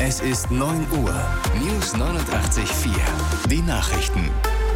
Es ist 9 Uhr. News 89.4. Die Nachrichten.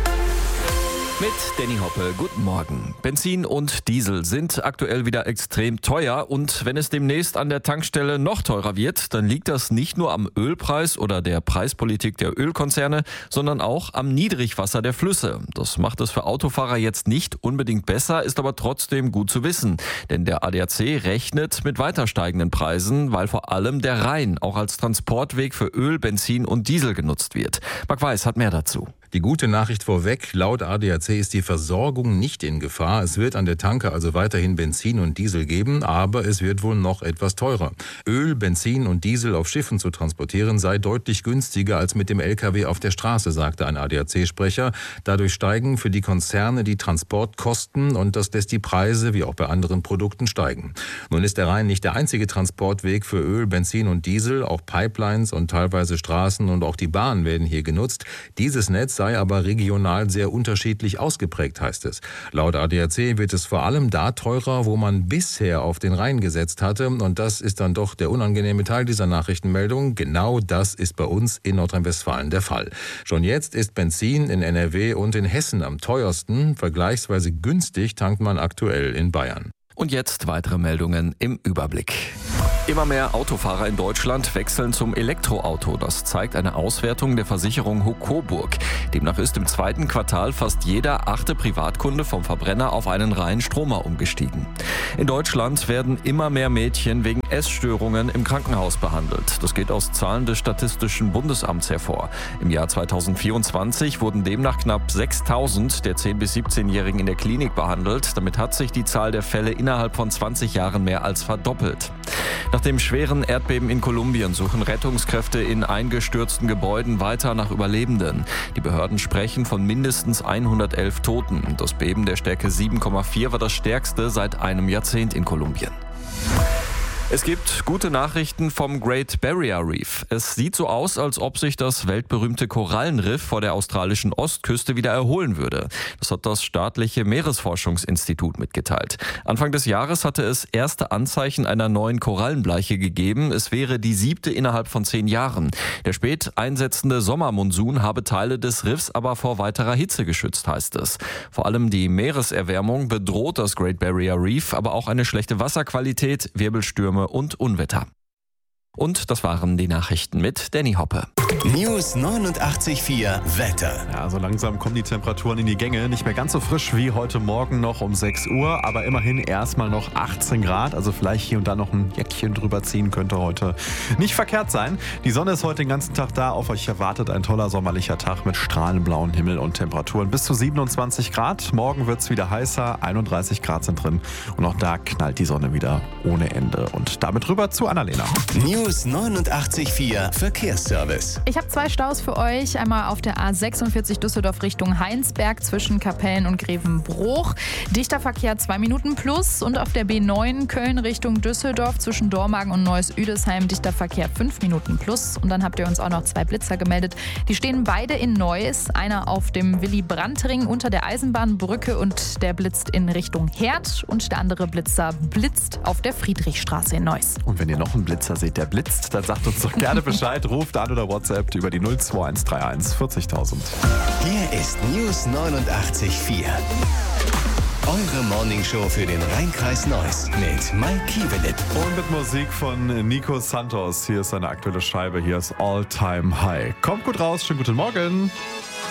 Mit Danny Hoppe, guten Morgen. Benzin und Diesel sind aktuell wieder extrem teuer und wenn es demnächst an der Tankstelle noch teurer wird, dann liegt das nicht nur am Ölpreis oder der Preispolitik der Ölkonzerne, sondern auch am Niedrigwasser der Flüsse. Das macht es für Autofahrer jetzt nicht unbedingt besser, ist aber trotzdem gut zu wissen. Denn der ADAC rechnet mit weiter steigenden Preisen, weil vor allem der Rhein auch als Transportweg für Öl, Benzin und Diesel genutzt wird. Marc Weiß hat mehr dazu. Die gute Nachricht vorweg, laut ADAC ist die Versorgung nicht in Gefahr. Es wird an der Tanke also weiterhin Benzin und Diesel geben, aber es wird wohl noch etwas teurer. Öl, Benzin und Diesel auf Schiffen zu transportieren sei deutlich günstiger als mit dem LKW auf der Straße, sagte ein ADAC-Sprecher. Dadurch steigen für die Konzerne die Transportkosten und das lässt die Preise, wie auch bei anderen Produkten, steigen. Nun ist der Rhein nicht der einzige Transportweg für Öl, Benzin und Diesel. Auch Pipelines und teilweise Straßen und auch die Bahn werden hier genutzt. Dieses Netz sei aber regional sehr unterschiedlich ausgeprägt, heißt es. Laut ADAC wird es vor allem da teurer, wo man bisher auf den Rhein gesetzt hatte. Und das ist dann doch der unangenehme Teil dieser Nachrichtenmeldung. Genau das ist bei uns in Nordrhein-Westfalen der Fall. Schon jetzt ist Benzin in NRW und in Hessen am teuersten. Vergleichsweise günstig tankt man aktuell in Bayern. Und jetzt weitere Meldungen im Überblick. Immer mehr Autofahrer in Deutschland wechseln zum Elektroauto. Das zeigt eine Auswertung der Versicherung Coburg. Demnach ist im zweiten Quartal fast jeder 8. Privatkunde vom Verbrenner auf einen reinen Stromer umgestiegen. In Deutschland werden immer mehr Mädchen wegen Essstörungen im Krankenhaus behandelt. Das geht aus Zahlen des Statistischen Bundesamts hervor. Im Jahr 2024 wurden demnach knapp 6.000 der 10- bis 17-Jährigen in der Klinik behandelt. Damit hat sich die Zahl der Fälle innerhalb von 20 Jahren mehr als verdoppelt. Nach dem schweren Erdbeben in Kolumbien suchen Rettungskräfte in eingestürzten Gebäuden weiter nach Überlebenden. Die Behörden sprechen von mindestens 111 Toten. Das Beben der Stärke 7,4 war das stärkste seit einem Jahrzehnt in Kolumbien. Es gibt gute Nachrichten vom Great Barrier Reef. Es sieht so aus, als ob sich das weltberühmte Korallenriff vor der australischen Ostküste wieder erholen würde. Das hat das staatliche Meeresforschungsinstitut mitgeteilt. Anfang des Jahres hatte es erste Anzeichen einer neuen Korallenbleiche gegeben. Es wäre die 7. innerhalb von 10 Jahren. Der spät einsetzende Sommermonsun habe Teile des Riffs aber vor weiterer Hitze geschützt, heißt es. Vor allem die Meereserwärmung bedroht das Great Barrier Reef, aber auch eine schlechte Wasserqualität, Wirbelstürme und Unwetter. Und das waren die Nachrichten mit Danny Hoppe. News 89.4 Wetter. Ja, so langsam kommen die Temperaturen in die Gänge. Nicht mehr ganz so frisch wie heute Morgen noch um 6 Uhr, aber immerhin erstmal noch 18 Grad. Also vielleicht hier und da noch ein Jäckchen drüber ziehen könnte heute nicht verkehrt sein. Die Sonne ist heute den ganzen Tag da. Auf euch erwartet ein toller sommerlicher Tag mit strahlend blauem Himmel und Temperaturen bis zu 27 Grad. Morgen wird es wieder heißer, 31 Grad sind drin. Und auch da knallt die Sonne wieder ohne Ende. Und damit rüber zu Annalena. News 89.4 Verkehrsservice. Ich habe 2 Staus für euch. Einmal auf der A46 Düsseldorf Richtung Heinsberg zwischen Kapellen und Grevenbruch. Dichter Verkehr 2 Minuten plus. Und auf der B9 Köln Richtung Düsseldorf zwischen Dormagen und Neuss-Üdesheim dichter Verkehr 5 Minuten plus. Und dann habt ihr uns auch noch 2 Blitzer gemeldet. Die stehen beide in Neuss. Einer auf dem Willy-Brandt-Ring unter der Eisenbahnbrücke und der blitzt in Richtung Herd. Und der andere Blitzer blitzt auf der Friedrichstraße in Neuss. Und wenn ihr noch einen Blitzer seht, der blitzt, dann sagt uns doch gerne Bescheid. Ruft an oder WhatsApp über die 02131 40.000. Hier ist News 89.4. Eure Morningshow für den Rheinkreis Neuss mit Mike Kievelit. Und mit Musik von Nico Santos. Hier ist seine aktuelle Scheibe. Hier ist All Time High. Kommt gut raus. Schönen guten Morgen.